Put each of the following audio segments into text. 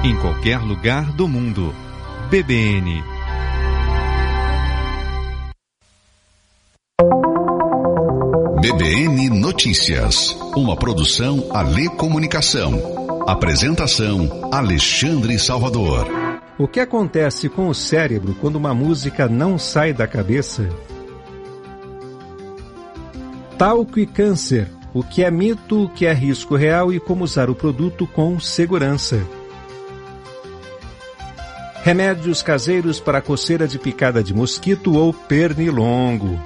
em qualquer lugar do mundo. BBN. BBN Notícias, uma produção Alê Comunicação. Apresentação Alexandre Salvador. O que acontece com o cérebro quando uma música não sai da cabeça? Talco e câncer. O que é mito, o que é risco real e como usar o produto com segurança. Remédios caseiros para coceira de picada de mosquito ou pernilongo.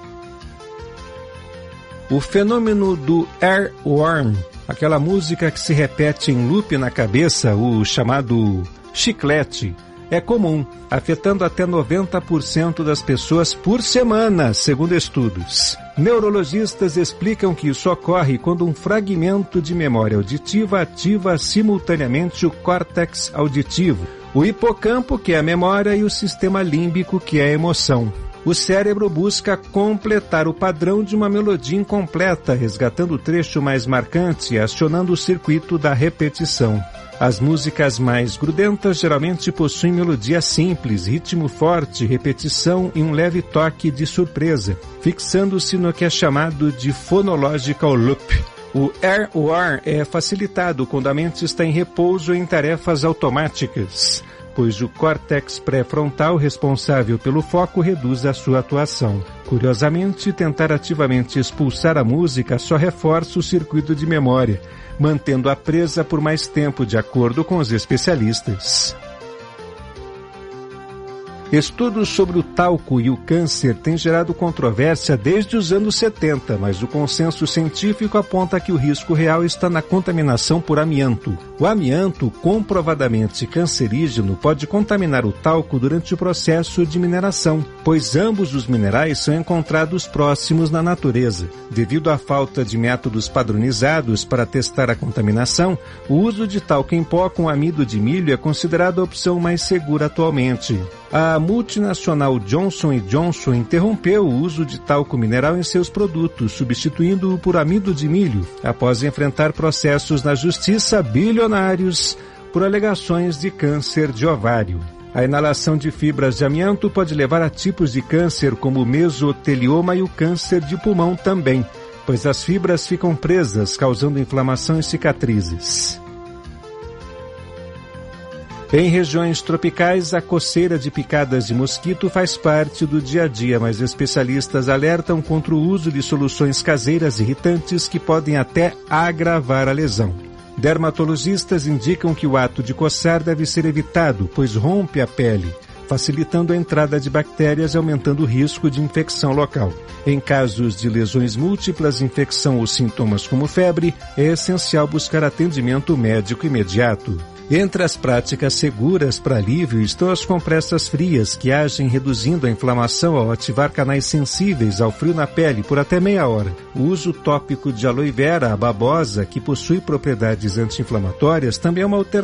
O fenômeno do earworm, aquela música que se repete em loop na cabeça, o chamado chiclete, é comum, afetando até 90% das pessoas por semana, segundo estudos. Neurologistas explicam que isso ocorre quando um fragmento de memória auditiva ativa simultaneamente o córtex auditivo, o hipocampo, que é a memória, e o sistema límbico, que é a emoção. O cérebro busca completar o padrão de uma melodia incompleta, resgatando o trecho mais marcante e acionando o circuito da repetição. As músicas mais grudentas geralmente possuem melodia simples, ritmo forte, repetição e um leve toque de surpresa, fixando-se no que é chamado de phonological loop. O earworm é facilitado quando a mente está em repouso em tarefas automáticas, pois o córtex pré-frontal responsável pelo foco reduz a sua atuação. Curiosamente, tentar ativamente expulsar a música só reforça o circuito de memória, mantendo-a presa por mais tempo, de acordo com os especialistas. Estudos sobre o talco e o câncer têm gerado controvérsia desde os anos 70, mas o consenso científico aponta que o risco real está na contaminação por amianto. O amianto, comprovadamente cancerígeno, pode contaminar o talco durante o processo de mineração, pois ambos os minerais são encontrados próximos na natureza. Devido à falta de métodos padronizados para testar a contaminação, o uso de talco em pó com amido de milho é considerado a opção mais segura atualmente. A multinacional Johnson & Johnson interrompeu o uso de talco mineral em seus produtos, substituindo-o por amido de milho, após enfrentar processos na justiça bilionários por alegações de câncer de ovário. A inalação de fibras de amianto pode levar a tipos de câncer como o mesotelioma e o câncer de pulmão também, pois as fibras ficam presas, causando inflamação e cicatrizes. Em regiões tropicais, a coceira de picadas de mosquito faz parte do dia a dia, mas especialistas alertam contra o uso de soluções caseiras irritantes que podem até agravar a lesão. Dermatologistas indicam que o ato de coçar deve ser evitado, pois rompe a pele, facilitando a entrada de bactérias e aumentando o risco de infecção local. Em casos de lesões múltiplas, infecção ou sintomas como febre, é essencial buscar atendimento médico imediato. Entre as práticas seguras para alívio estão as compressas frias, que agem reduzindo a inflamação ao ativar canais sensíveis ao frio na pele por até meia hora. O uso tópico de aloe vera, a babosa, que possui propriedades anti-inflamatórias, também é uma alternativa